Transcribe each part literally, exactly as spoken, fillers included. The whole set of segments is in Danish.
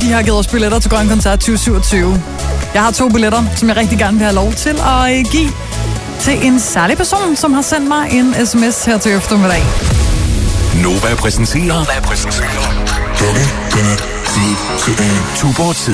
de har givet os billetter til Grøn Koncert tyve syvogtyve. Jeg har to billetter, som jeg rigtig gerne vil have lov til at give til en særlig person, som har sendt mig en sms her til eftermiddag. Nova præsenterer. Nova præsenterer. Tuborg-tid.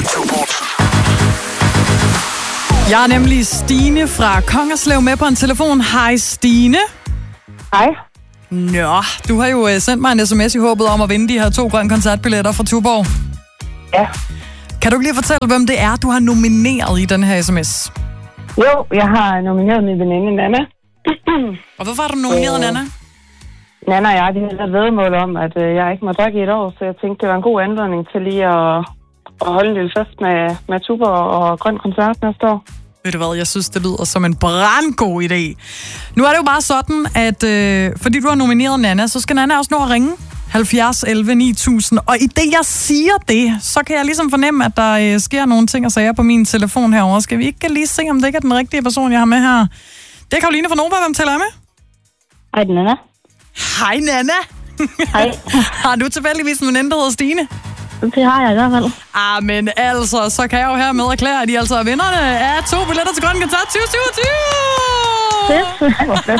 Jeg er nemlig Stine fra Kongerslev med på en telefon. Hej Stine. Hej. Nå, du har jo sendt mig en sms i håbet om at vinde de her to Grøn Koncertbilletter fra Tuborg. Ja. Kan du lige fortælle, hvem det er, du har nomineret i den her sms? Jo, jeg har nomineret min veninde Nana. Og hvorfor har du nomineret øh, Nana? Nana og jeg, de havde et væddemål om, at øh, jeg ikke må drikke i et år, så jeg tænkte, det var en god anledning til lige at, at holde en lille fest med, med Tuborg og Grøn Koncert næste år. Ved du hvad, jeg synes, det lyder som en brandgod idé. Nu er det jo bare sådan, at øh, fordi du har nomineret Nana, så skal Nana også nå at ringe halvfjerds elleve ni tusind. Og i det, jeg siger det, så kan jeg ligesom fornemme, at der øh, sker nogle ting og sager på min telefon herovre. Skal vi ikke lige se, om det ikke er den rigtige person, jeg har med her? Det er Karoline fra Nova, hvem tæller jeg med? Hej, Nana. Hej, Nana. Hej. Har du tilfældigvis en veninde, der hedder Stine? Det har jeg i hvert fald. Ah, men altså, så kan jeg jo hermed erklære, at I altså er vinderne af to billetter til Grøn Koncert tyve syvogtyve! Fedt.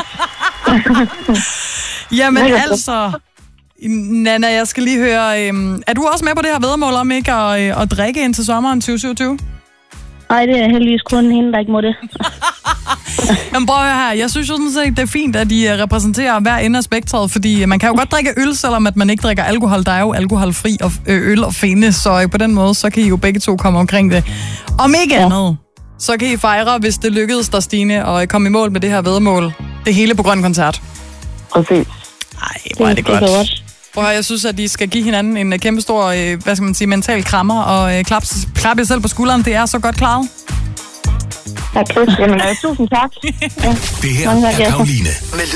Jamen altså, Nana, jeg skal lige høre, øhm, er du også med på det her væddemål om ikke at, øh, at drikke ind til sommeren tyve syvogtyve? Nej, det er heldigvis kun hende, der ikke må det. Jamen prøv at høre her, jeg synes jo sådan set, det er fint, at I repræsenterer hver ende af spektret, fordi man kan jo godt drikke øl, selvom at man ikke drikker alkohol. Der er jo alkoholfri og øl og finde, så på den måde, så kan I jo begge to komme omkring det. Om ikke ja. andet, så kan I fejre, hvis det lykkedes der, Stine, og komme i mål med det her væddemål. Det hele på Grøn Koncert. Præcis. Ej, hvor er det godt. Prøv at høre, jeg synes, at I skal give hinanden en kæmpe stor, hvad skal man sige, mental krammer, og klap, klap jer selv på skulderen. Det er så godt klaret. Ja, jamen, tusind tak. Ja. Det her er Karoline.